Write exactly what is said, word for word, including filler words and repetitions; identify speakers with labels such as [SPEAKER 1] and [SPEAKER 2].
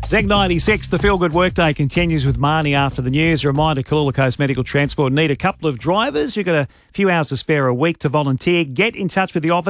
[SPEAKER 1] Z ninety-six, the Feel Good Workday continues with Marnie after the news. A reminder, Kalula Coast Medical Transport need a couple of drivers. You've got a few hours to spare a week to volunteer. Get in touch with the office.